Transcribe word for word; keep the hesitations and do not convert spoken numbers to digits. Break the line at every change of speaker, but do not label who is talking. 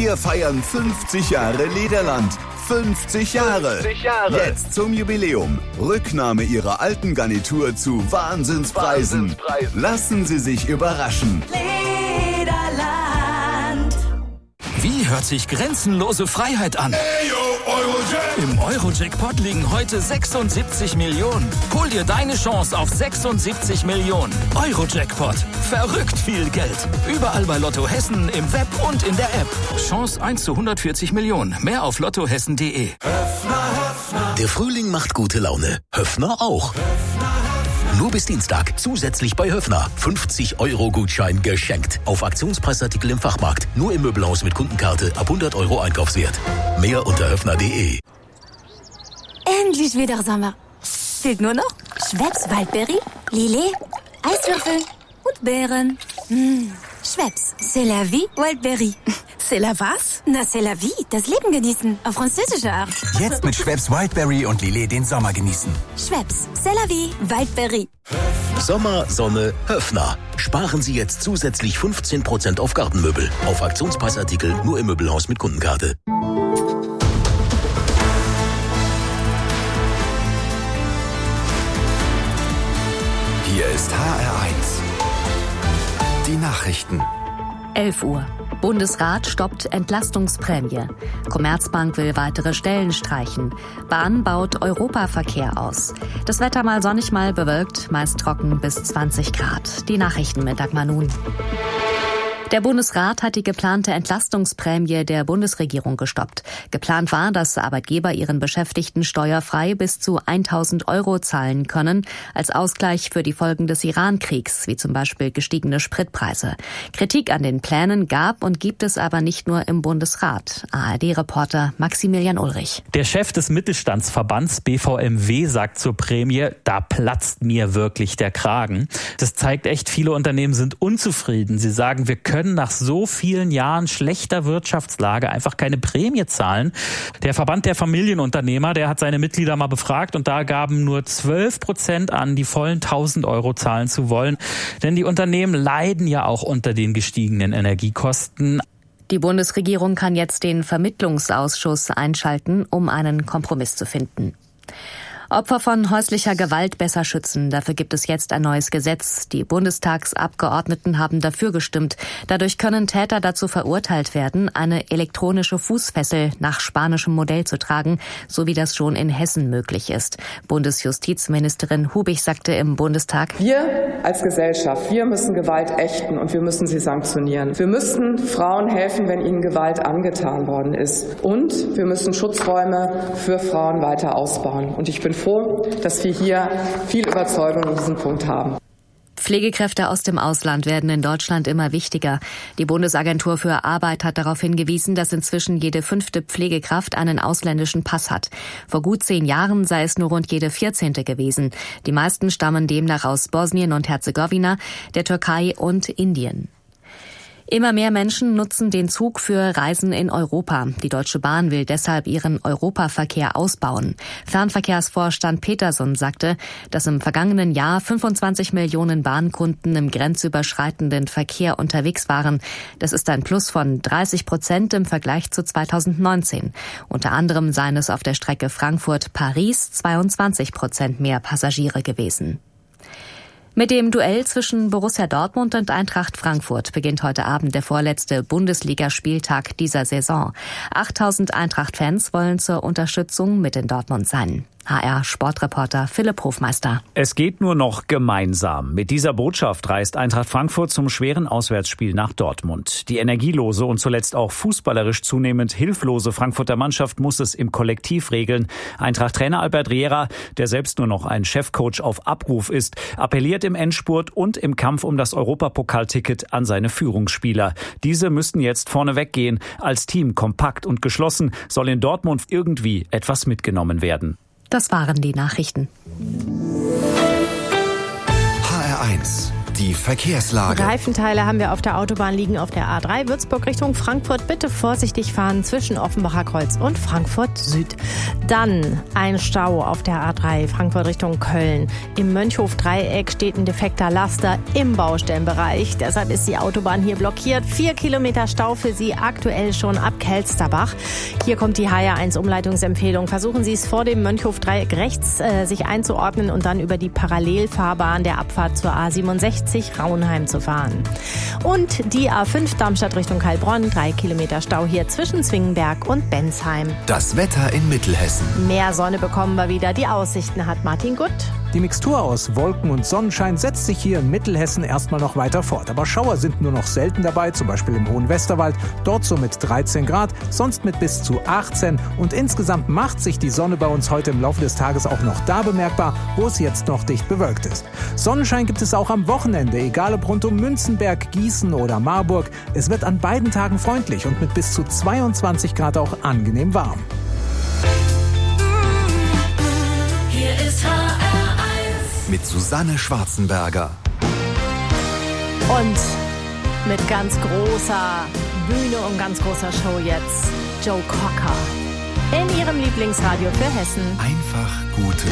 Wir feiern fünfzig Jahre Lederland. fünfzig Jahre.
fünfzig Jahre.
Jetzt zum Jubiläum. Rücknahme Ihrer alten Garnitur zu Wahnsinnspreisen.
Wahnsinnspreisen.
Lassen Sie sich überraschen.
Lederland.
Wie hört sich grenzenlose Freiheit an? Im Euro-Jackpot liegen heute sechsundsiebzig Millionen. Hol dir deine Chance auf sechsundsiebzig Millionen. Euro-Jackpot. Verrückt viel Geld. Überall bei Lotto Hessen, im Web und in der App. Chance eins zu hundertvierzig Millionen. Mehr auf lottohessen punkt de.
Der Frühling macht gute Laune. Höffner auch. Nur bis Dienstag. Zusätzlich bei Höffner. fünfzig Euro Gutschein geschenkt. Auf Aktionspreisartikel im Fachmarkt. Nur im Möbelhaus mit Kundenkarte ab hundert Euro Einkaufswert. Mehr unter höffner punkt de.
Endlich wieder Sommer. Fehlt nur noch Schweppes Waldberry, Lillet, Eiswürfel und Beeren. Mmh. Schweppes, c'est la vie, Waldberry.
C'est la was?
Na, c'est la vie, das Leben genießen. Auf französische Art.
Jetzt mit Schweppes Wildberry und Lillet den Sommer genießen.
Schweppes, c'est la vie, Waldberry.
Sommer, Sonne, Höffner. Sparen Sie jetzt zusätzlich fünfzehn Prozent auf Gartenmöbel. Auf Aktionspreisartikel nur im Möbelhaus mit Kundenkarte.
Hier ist H R eins. Die Nachrichten.
elf Uhr. Bundesrat stoppt Entlastungsprämie. Commerzbank will weitere Stellen streichen. Bahn baut Europaverkehr aus. Das Wetter mal sonnig, mal bewölkt, meist trocken bis zwanzig Grad. Die Nachrichten mit Dagmar Nun. Der Bundesrat hat die geplante Entlastungsprämie der Bundesregierung gestoppt. Geplant war, dass Arbeitgeber ihren Beschäftigten steuerfrei bis zu tausend Euro zahlen können, als Ausgleich für die Folgen des Iran-Kriegs, wie zum Beispiel gestiegene Spritpreise. Kritik an den Plänen gab und gibt es aber nicht nur im Bundesrat. A R D-Reporter Maximilian Ulrich.
Der Chef des Mittelstandsverbands B V M W sagt zur Prämie, da platzt mir wirklich der Kragen. Das zeigt echt, viele Unternehmen sind unzufrieden. Sie sagen, wir können nach so vielen Jahren schlechter Wirtschaftslage einfach keine Prämie zahlen. Der Verband der Familienunternehmer, der hat seine Mitglieder mal befragt und da gaben nur zwölf Prozent an, die vollen tausend Euro zahlen zu wollen. Denn die Unternehmen leiden ja auch unter den gestiegenen Energiekosten.
Die Bundesregierung kann jetzt den Vermittlungsausschuss einschalten, um einen Kompromiss zu finden. Opfer von häuslicher Gewalt besser schützen. Dafür gibt es jetzt ein neues Gesetz. Die Bundestagsabgeordneten haben dafür gestimmt. Dadurch können Täter dazu verurteilt werden, eine elektronische Fußfessel nach spanischem Modell zu tragen, so wie das schon in Hessen möglich ist. Bundesjustizministerin Hubig sagte im Bundestag:
Wir als Gesellschaft, wir müssen Gewalt ächten und wir müssen sie sanktionieren. Wir müssen Frauen helfen, wenn ihnen Gewalt angetan worden ist. Und wir müssen Schutzräume für Frauen weiter ausbauen. Und ich bin froh, dass wir hier viel Überzeugung in diesem Punkt haben.
Pflegekräfte aus dem Ausland werden in Deutschland immer wichtiger. Die Bundesagentur für Arbeit hat darauf hingewiesen, dass inzwischen jede fünfte Pflegekraft einen ausländischen Pass hat. Vor gut zehn Jahren sei es nur rund jede vierzehnte gewesen. Die meisten stammen demnach aus Bosnien und Herzegowina, der Türkei und Indien. Immer mehr Menschen nutzen den Zug für Reisen in Europa. Die Deutsche Bahn will deshalb ihren Europaverkehr ausbauen. Fernverkehrsvorstand Peterson sagte, dass im vergangenen Jahr fünfundzwanzig Millionen Bahnkunden im grenzüberschreitenden Verkehr unterwegs waren. Das ist ein Plus von dreißig Prozent im Vergleich zu zweitausendneunzehn. Unter anderem seien es auf der Strecke Frankfurt-Paris zweiundzwanzig Prozent mehr Passagiere gewesen. Mit dem Duell zwischen Borussia Dortmund und Eintracht Frankfurt beginnt heute Abend der vorletzte Bundesligaspieltag dieser Saison. achttausend Eintracht-Fans wollen zur Unterstützung mit in Dortmund sein. H R-Sportreporter Philipp Hofmeister.
Es geht nur noch gemeinsam. Mit dieser Botschaft reist Eintracht Frankfurt zum schweren Auswärtsspiel nach Dortmund. Die energielose und zuletzt auch fußballerisch zunehmend hilflose Frankfurter Mannschaft muss es im Kollektiv regeln. Eintracht-Trainer Albert Riera, der selbst nur noch ein Chefcoach auf Abruf ist, appelliert im Endspurt und im Kampf um das Europapokalticket an seine Führungsspieler. Diese müssten jetzt vorne weggehen. Als Team kompakt und geschlossen soll in Dortmund irgendwie etwas mitgenommen werden.
Das waren die Nachrichten.
H R eins. Die Verkehrslage.
Reifenteile haben wir auf der Autobahn liegen auf der A drei Würzburg Richtung Frankfurt. Bitte vorsichtig fahren zwischen Offenbacher Kreuz und Frankfurt Süd. Dann ein Stau auf der A drei Frankfurt Richtung Köln. Im Mönchhof-Dreieck steht ein defekter Laster im Baustellenbereich. Deshalb ist die Autobahn hier blockiert. Vier Kilometer Stau für Sie aktuell schon ab Kelsterbach. Hier kommt die H R eins Umleitungsempfehlung. Versuchen Sie es vor dem Mönchhof-Dreieck rechts äh, sich einzuordnen und dann über die Parallelfahrbahn der Abfahrt zur A siebenundsechzig Raunheim zu fahren. Und die A fünf Darmstadt Richtung Heilbronn, drei Kilometer Stau hier zwischen Zwingenberg und Bensheim.
Das Wetter in Mittelhessen.
Mehr Sonne bekommen wir wieder. Die Aussichten hat Martin Gutt.
Die Mixtur aus Wolken und Sonnenschein setzt sich hier in Mittelhessen erstmal noch weiter fort. Aber Schauer sind nur noch selten dabei, zum Beispiel im Hohen Westerwald. Dort so mit dreizehn Grad, sonst mit bis zu achtzehn. Und insgesamt macht sich die Sonne bei uns heute im Laufe des Tages auch noch da bemerkbar, wo es jetzt noch dicht bewölkt ist. Sonnenschein gibt es auch am Wochenende, egal ob rund um Münzenberg, Gießen oder Marburg. Es wird an beiden Tagen freundlich und mit bis zu zweiundzwanzig Grad auch angenehm warm.
Hier ist H R eins mit Susanne Schwarzenberger.
Und mit ganz großer Bühne und ganz großer Show jetzt Joe Cocker in ihrem Lieblingsradio für Hessen.
Einfach gute